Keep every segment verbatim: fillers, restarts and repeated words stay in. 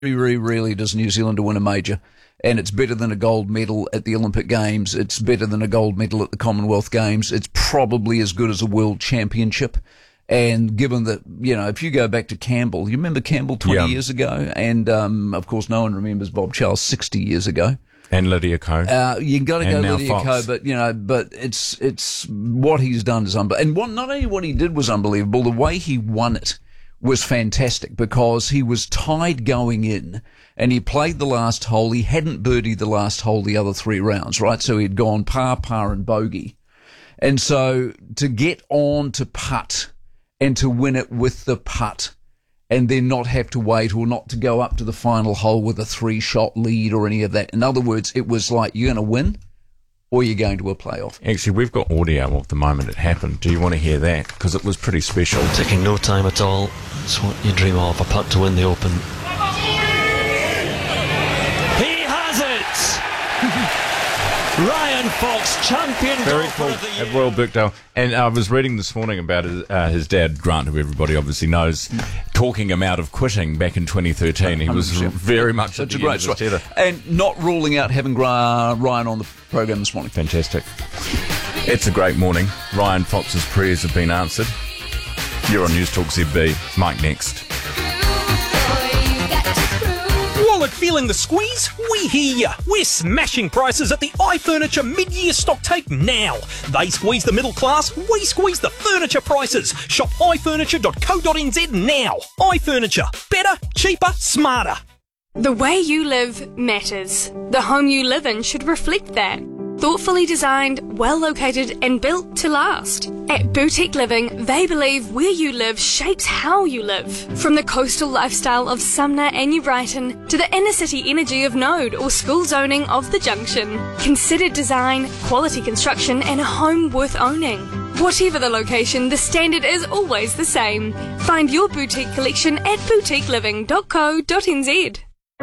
very rarely does New Zealand win a major, and it's better than a gold medal at the Olympic Games. It's better than a gold medal at the Commonwealth Games. It's probably as good as a world championship. And given that, you know, if you go back to Campbell, you remember Campbell twenty yeah. years ago? And, um, of course, no one remembers Bob Charles sixty years ago. And Lydia Ko. Uh, you got to go now Lydia Fox. Ko, but, you know, but it's, it's, what he's done is unbelievable. And what, not only what he did was unbelievable, the way he won it was fantastic, because he was tied going in and he played the last hole. He hadn't birdied the last hole the other three rounds, right? So he'd gone par, par and bogey. And so to get on to putt and to win it with the putt and then not have to wait or not to go up to the final hole with a three-shot lead or any of that. In other words, it was like, you're going to win or you're going to a playoff. Actually, we've got audio of the moment it happened. Do you want to hear that? Because it was pretty special. Taking no time at all. It's what you dream of, a putt to win the Open. He has it! Ryan Fox, champion Very golfer cool of the year. at Royal Birkdale. And I was reading this morning about his, uh, his dad, Grant, who everybody obviously knows, talking him out of quitting back in twenty thirteen. He was very much Such at a the great end of his story. tether. And not ruling out having Gra- Ryan on the program this morning. Fantastic. It's a great morning. Ryan Fox's prayers have been answered. You're on News Talk Z B. Mike next. Wallet feeling the squeeze? We hear ya. We're smashing prices at the iFurniture mid-year stock take now. They squeeze the middle class, we squeeze the furniture prices. Shop i furniture dot co dot n z now. iFurniture. Better, cheaper, smarter. The way you live matters. The home you live in should reflect that. Thoughtfully designed, well located and built to last. At Boutique Living, they believe where you live shapes how you live. From the coastal lifestyle of Sumner and New Brighton to the inner city energy of Node or school zoning of the Junction. Considered design, quality construction and a home worth owning. Whatever the location, the standard is always the same. Find your boutique collection at boutique living dot co dot n z.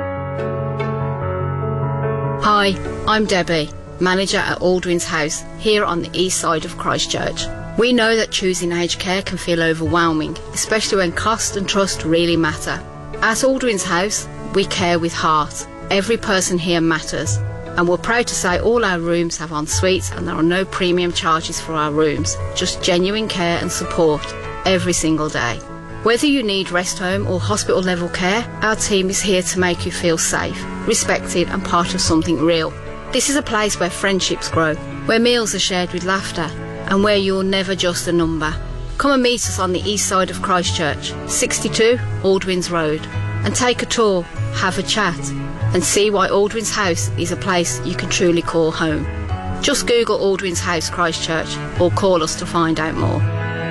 Hi, I'm Debbie, manager at Aldwin's House, here on the east side of Christchurch. We know that choosing aged care can feel overwhelming, especially when cost and trust really matter. At Aldwin's House, we care with heart. Every person here matters. And we're proud to say all our rooms have en suites and there are no premium charges for our rooms, just genuine care and support every single day. Whether you need rest home or hospital level care, our team is here to make you feel safe, respected and part of something real. This is a place where friendships grow, where meals are shared with laughter, and where you're never just a number. Come and meet us on the east side of Christchurch, sixty-two Aldwins Road, and take a tour, have a chat, and see why Aldwin's House is a place you can truly call home. Just Google Aldwin's House Christchurch or call us to find out more.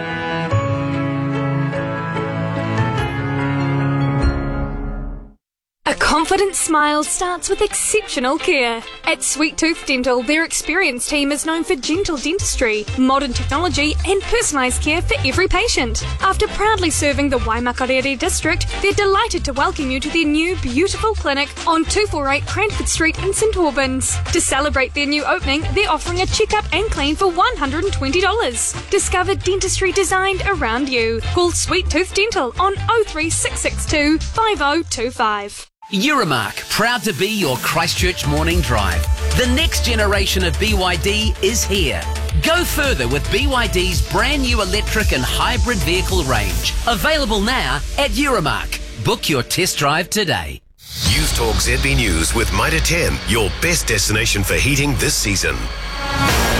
A confident smile starts with exceptional care. At Sweet Tooth Dental, their experienced team is known for gentle dentistry, modern technology and personalised care for every patient. After proudly serving the Waimakarere district, they're delighted to welcome you to their new beautiful clinic on two forty-eight Cranford Street in St Albans. To celebrate their new opening, they're offering a checkup and clean for one hundred twenty dollars. Discover dentistry designed around you. Call Sweet Tooth Dental on oh three six six two, five oh two five. Euromark, proud to be your Christchurch morning drive. The next generation of B Y D is here. Go further with B Y D's brand new electric and hybrid vehicle range. Available now at Euromark. Book your test drive today. News Talk Z B News with Mitre ten, your best destination for heating this season.